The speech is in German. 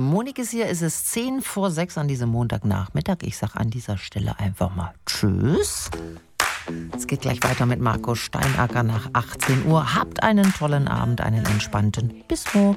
Monik ist hier, es ist 5:10 an diesem Montagnachmittag. Ich sage an dieser Stelle einfach mal Tschüss. Es geht gleich weiter mit Marco Steinacker nach 18 Uhr. Habt einen tollen Abend, einen entspannten. Bis morgen.